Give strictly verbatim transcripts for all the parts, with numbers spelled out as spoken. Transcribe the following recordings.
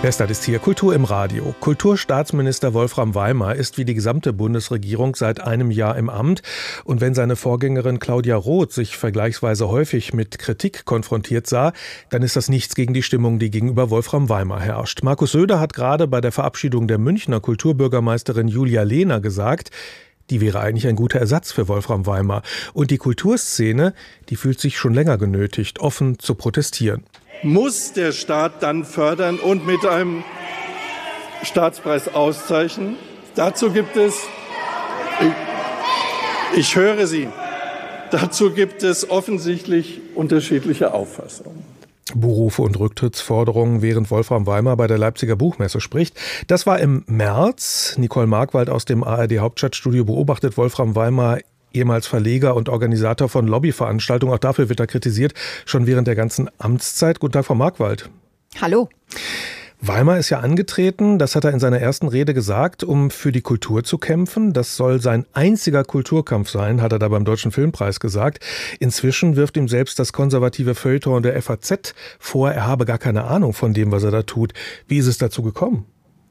Bester ist hier Kultur im Radio. Kulturstaatsminister Wolfram Weimar ist wie die gesamte Bundesregierung seit einem Jahr im Amt. Und wenn seine Vorgängerin Claudia Roth sich vergleichsweise häufig mit Kritik konfrontiert sah, dann ist das nichts gegen die Stimmung, die gegenüber Wolfram Weimar herrscht. Markus Söder hat gerade bei der Verabschiedung der Münchner Kulturbürgermeisterin Julia Lehner gesagt, die wäre eigentlich ein guter Ersatz für Wolfram Weimar. Und die Kulturszene, die fühlt sich schon länger genötigt, offen zu protestieren. Muss der Staat dann fördern und mit einem Staatspreis auszeichnen? Dazu gibt es, ich, ich höre Sie, dazu gibt es offensichtlich unterschiedliche Auffassungen. Buhrufe und Rücktrittsforderungen, während Wolfram Weimar bei der Leipziger Buchmesse spricht. Das war im März. Nicole Markwald aus dem A R D-Hauptstadtstudio beobachtet Wolfram Weimar, ehemals Verleger und Organisator von Lobbyveranstaltungen. Auch dafür wird er kritisiert, schon während der ganzen Amtszeit. Guten Tag, Frau Markwald. Hallo. Weimar ist ja angetreten, das hat er in seiner ersten Rede gesagt, um für die Kultur zu kämpfen. Das soll sein einziger Kulturkampf sein, hat er da beim Deutschen Filmpreis gesagt. Inzwischen wirft ihm selbst das konservative Feuilleton der F A Z vor, er habe gar keine Ahnung von dem, was er da tut. Wie ist es dazu gekommen?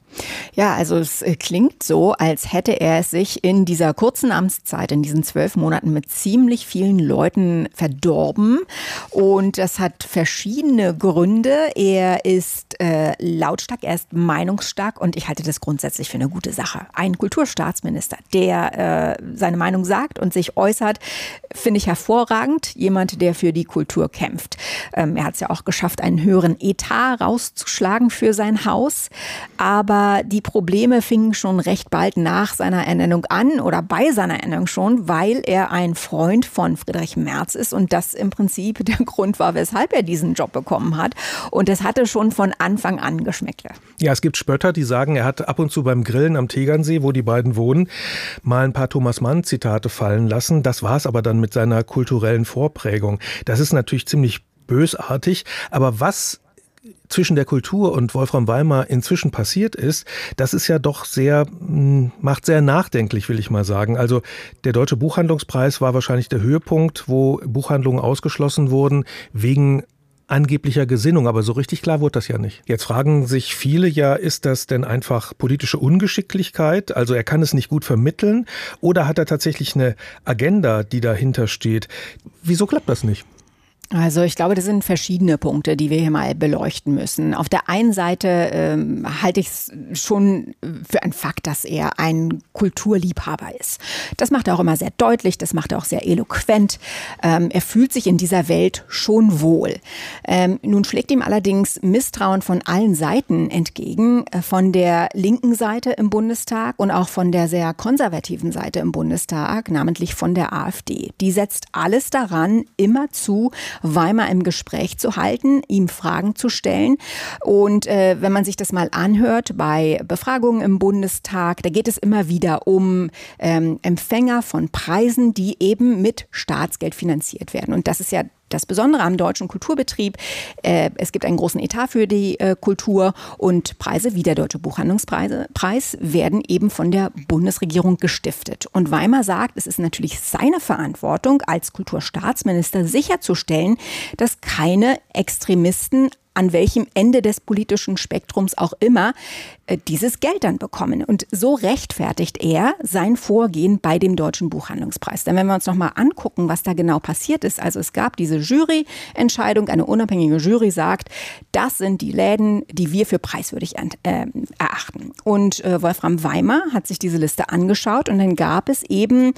Ja, also es klingt so, als hätte er es sich in dieser kurzen Amtszeit, in diesen zwölf Monaten mit ziemlich vielen Leuten verdorben. Und das hat verschiedene Gründe. Er ist äh, lautstark, er ist meinungsstark und ich halte das grundsätzlich für eine gute Sache. Ein Kulturstaatsminister, der äh, seine Meinung sagt und sich äußert, finde ich hervorragend. Jemand, der für die Kultur kämpft. Ähm, er hat es ja auch geschafft, einen höheren Etat rauszuschlagen für sein Haus. Aber die Probleme fingen schon recht bald nach seiner Ernennung an oder bei seiner Ernennung schon, weil er ein Freund von Friedrich Merz ist und das im Prinzip der Grund war, weshalb er diesen Job bekommen hat. Und das hatte schon von Anfang an Geschmäckle. Ja, es gibt Spötter, die sagen, er hat ab und zu beim Grillen am Tegernsee, wo die beiden wohnen, mal ein paar Thomas Mann-Zitate fallen lassen. Das war es aber dann mit seiner kulturellen Vorprägung. Das ist natürlich ziemlich bösartig, aber was zwischen der Kultur und Wolfram Weimar inzwischen passiert ist, das ist ja doch sehr, macht sehr nachdenklich, will ich mal sagen. Also der Deutsche Buchhandlungspreis war wahrscheinlich der Höhepunkt, wo Buchhandlungen ausgeschlossen wurden wegen angeblicher Gesinnung, aber so richtig klar wurde das ja nicht. Jetzt fragen sich viele ja, ist das denn einfach politische Ungeschicklichkeit? Also er kann es nicht gut vermitteln oder hat er tatsächlich eine Agenda, die dahinter steht? Wieso klappt das nicht? Also ich glaube, das sind verschiedene Punkte, die wir hier mal beleuchten müssen. Auf der einen Seite ähm, halte ich es schon für ein Fakt, dass er ein Kulturliebhaber ist. Das macht er auch immer sehr deutlich, das macht er auch sehr eloquent. Ähm, er fühlt sich in dieser Welt schon wohl. Ähm, nun schlägt ihm allerdings Misstrauen von allen Seiten entgegen, äh, von der linken Seite im Bundestag und auch von der sehr konservativen Seite im Bundestag, namentlich von der AfD. Die setzt alles daran, immerzu Weimar im Gespräch zu halten, ihm Fragen zu stellen. Und äh, wenn man sich das mal anhört bei Befragungen im Bundestag, da geht es immer wieder um ähm, Empfänger von Preisen, die eben mit Staatsgeld finanziert werden. Und das ist ja das Besondere am deutschen Kulturbetrieb. Äh, es gibt einen großen Etat für die äh, Kultur und Preise wie der Deutsche Buchhandlungspreis werden eben von der Bundesregierung gestiftet. Und Weimar sagt, es ist natürlich seine Verantwortung als Kulturstaatsminister sicherzustellen, dass keine Extremisten an welchem Ende des politischen Spektrums auch immer, äh, dieses Geld dann bekommen. Und so rechtfertigt er sein Vorgehen bei dem Deutschen Buchhandlungspreis. Denn wenn wir uns noch mal angucken, was da genau passiert ist, also es gab diese Juryentscheidung, eine unabhängige Jury sagt, das sind die Läden, die wir für preiswürdig äh, erachten. Und äh, Wolfram Weimar hat sich diese Liste angeschaut und dann gab es eben,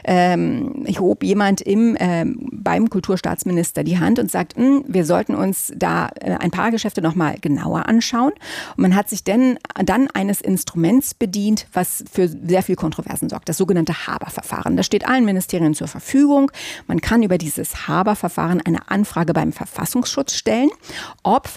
ähm, hob jemand im, äh, beim Kulturstaatsminister die Hand und sagt, wir sollten uns da äh, ein paar Geschäfte noch mal genauer anschauen. Und man hat sich denn, dann eines Instruments bedient, was für sehr viel Kontroversen sorgt, das sogenannte Haber-Verfahren. Das steht allen Ministerien zur Verfügung. Man kann über dieses Haber-Verfahren eine Anfrage beim Verfassungsschutz stellen, ob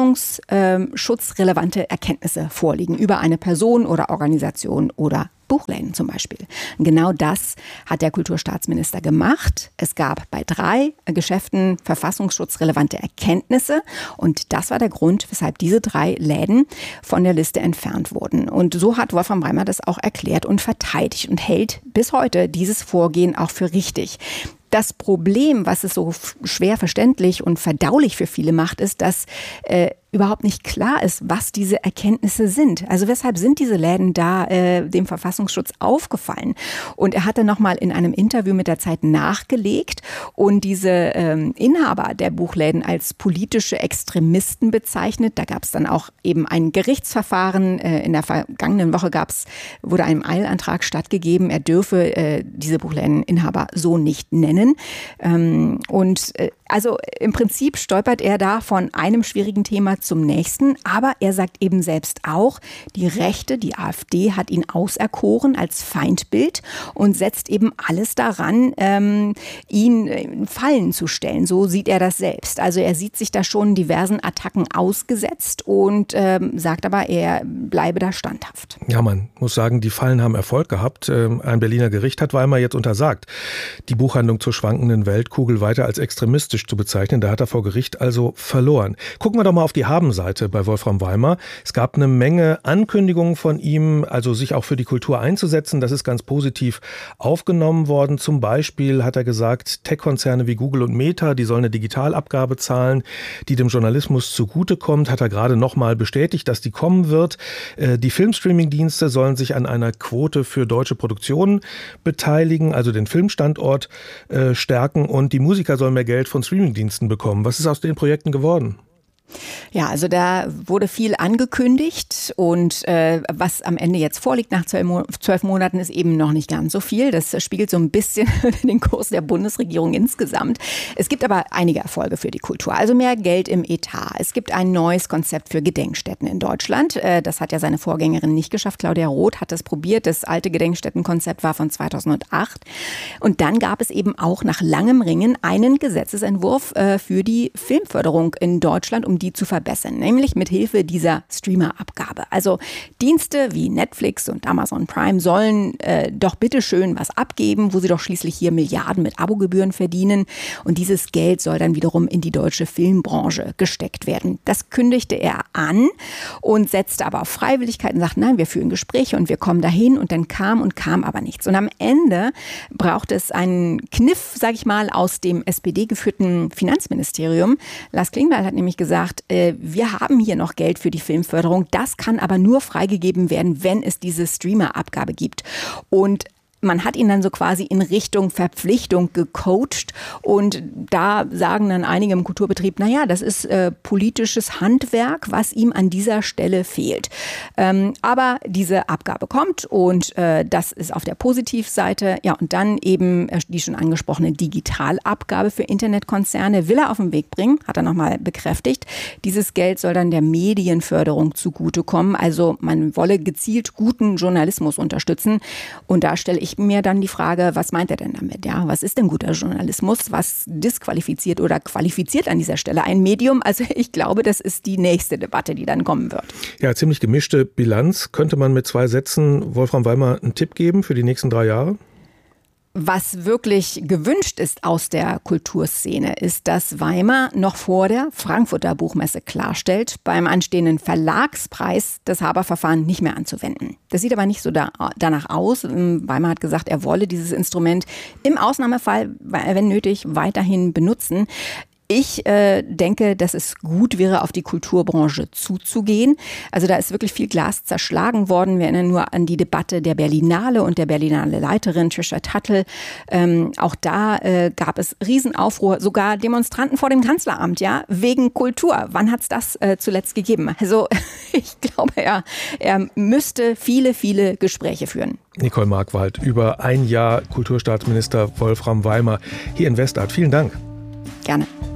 verfassungsschutzrelevante Erkenntnisse vorliegen über eine Person oder Organisation oder Buchläden zum Beispiel. Genau das hat der Kulturstaatsminister gemacht. Es gab bei drei Geschäften verfassungsschutzrelevante Erkenntnisse und das war der Grund, weshalb diese drei Läden von der Liste entfernt wurden. Und so hat Wolfram Weimar das auch erklärt und verteidigt und hält bis heute dieses Vorgehen auch für richtig. Das Problem, was es so schwer verständlich und verdaulich für viele macht, ist, dass äh, überhaupt nicht klar ist, was diese Erkenntnisse sind. Also weshalb sind diese Läden da äh, dem Verfassungsschutz aufgefallen? Und er hat dann nochmal in einem Interview mit der Zeit nachgelegt und diese ähm, Inhaber der Buchläden als politische Extremisten bezeichnet. Da gab es dann auch eben ein Gerichtsverfahren. Äh, in der vergangenen Woche gab's, wurde einem Eilantrag stattgegeben, er dürfe äh, diese Buchlädeninhaber so nicht nennen. Ähm, und äh, also im Prinzip stolpert er da von einem schwierigen Thema zum nächsten. Aber er sagt eben selbst auch, die Rechte, die AfD hat ihn auserkoren als Feindbild und setzt eben alles daran, ähm, ihn in Fallen zu stellen. So sieht er das selbst. Also er sieht sich da schon diversen Attacken ausgesetzt und ähm, sagt aber, er bleibe da standhaft. Ja, man muss sagen, die Fallen haben Erfolg gehabt. Ein Berliner Gericht hat Weimar jetzt untersagt, die Buchhandlung zur schwankenden Weltkugel weiter als extremistisch zu bezeichnen. Da hat er vor Gericht also verloren. Gucken wir doch mal auf die Habenseite bei Wolfram Weimar. Es gab eine Menge Ankündigungen von ihm, also sich auch für die Kultur einzusetzen. Das ist ganz positiv aufgenommen worden. Zum Beispiel hat er gesagt, Tech-Konzerne wie Google und Meta, die sollen eine Digitalabgabe zahlen, die dem Journalismus zugutekommt. Hat er gerade noch mal bestätigt, dass die kommen wird. Die Filmstreaming-Dienste sollen sich an einer Quote für deutsche Produktionen beteiligen, also den Filmstandort äh, stärken, und die Musiker sollen mehr Geld von Streaming-Diensten bekommen. Was ist aus den Projekten geworden? Ja, also da wurde viel angekündigt und äh, was am Ende jetzt vorliegt nach zwölf, Mo- zwölf Monaten ist eben noch nicht ganz so viel. Das spiegelt so ein bisschen den Kurs der Bundesregierung insgesamt. Es gibt aber einige Erfolge für die Kultur, also mehr Geld im Etat. Es gibt ein neues Konzept für Gedenkstätten in Deutschland. Äh, das hat ja seine Vorgängerin nicht geschafft. Claudia Roth hat das probiert. Das alte Gedenkstättenkonzept war von zweitausendacht. Und dann gab es eben auch nach langem Ringen einen Gesetzesentwurf äh, für die Filmförderung in Deutschland, um die zu verbessern, nämlich mit Hilfe dieser Streamer-Abgabe. Also Dienste wie Netflix und Amazon Prime sollen äh, doch bitteschön was abgeben, wo sie doch schließlich hier Milliarden mit Abogebühren verdienen. Und dieses Geld soll dann wiederum in die deutsche Filmbranche gesteckt werden. Das kündigte er an und setzte aber auf Freiwilligkeit und sagte, nein, wir führen Gespräche und wir kommen dahin. Und dann kam und kam aber nichts. Und am Ende brauchte es einen Kniff, sage ich mal, aus dem S P D-geführten Finanzministerium. Lars Klingbeil hat nämlich gesagt, wir haben hier noch Geld für die Filmförderung. Das kann aber nur freigegeben werden, wenn es diese Streamer-Abgabe gibt. Und man hat ihn dann so quasi in Richtung Verpflichtung gecoacht und da sagen dann einige im Kulturbetrieb, naja, das ist äh, politisches Handwerk, was ihm an dieser Stelle fehlt. Ähm, aber diese Abgabe kommt und äh, das ist auf der Positivseite. Ja, und dann eben äh, die schon angesprochene Digitalabgabe für Internetkonzerne will er auf den Weg bringen, hat er nochmal bekräftigt. Dieses Geld soll dann der Medienförderung zugutekommen. Also man wolle gezielt guten Journalismus unterstützen und da stelle ich mir dann die Frage, was meint er denn damit? Ja, was ist denn guter Journalismus? Was disqualifiziert oder qualifiziert an dieser Stelle ein Medium? Also ich glaube, das ist die nächste Debatte, die dann kommen wird. Ja, ziemlich gemischte Bilanz. Könnte man mit zwei Sätzen Wolfram Weimar einen Tipp geben für die nächsten drei Jahre? Was wirklich gewünscht ist aus der Kulturszene, ist, dass Weimar noch vor der Frankfurter Buchmesse klarstellt, beim anstehenden Verlagspreis das Haber-Verfahren nicht mehr anzuwenden. Das sieht aber nicht so da, danach aus. Weimar hat gesagt, er wolle dieses Instrument im Ausnahmefall, wenn nötig, weiterhin benutzen. Ich äh, denke, dass es gut wäre, auf die Kulturbranche zuzugehen. Also da ist wirklich viel Glas zerschlagen worden. Wir erinnern nur an die Debatte der Berlinale und der Berlinale Leiterin Trisha Tuttle. Ähm, auch da äh, gab es Riesenaufruhr, sogar Demonstranten vor dem Kanzleramt, ja, wegen Kultur. Wann hat es das äh, zuletzt gegeben? Also ich glaube, er, er müsste viele, viele Gespräche führen. Nicole Markwald über ein Jahr Kulturstaatsminister Wolfram Weimar hier in Westart. Vielen Dank. Gerne.